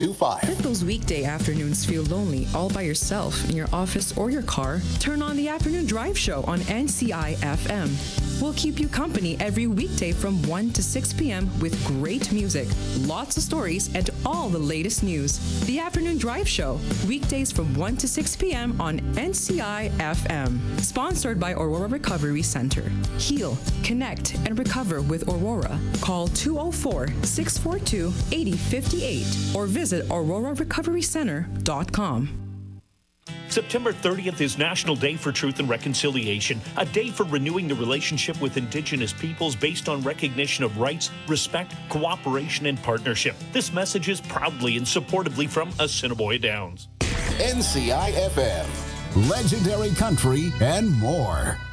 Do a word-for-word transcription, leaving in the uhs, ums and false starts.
two five. If those weekday afternoons feel lonely all by yourself in your office or your car, turn on the Afternoon Drive Show on N C I F M. We'll keep you company every weekday from one to six p.m. with great music, lots of stories, and all the latest news. The Afternoon Drive Show, weekdays from one to six p.m. on N C I F M. Sponsored by Aurora Recovery Center. Heal, connect, and recover with Aurora. Call two oh four, six four two, eight oh five eight or visit aurora recovery center dot com. September thirtieth is National Day for Truth and Reconciliation, a day for renewing the relationship with Indigenous peoples based on recognition of rights, respect, cooperation, and partnership. This message is proudly and supportively from Assiniboia Downs. N C I F M, legendary country and more.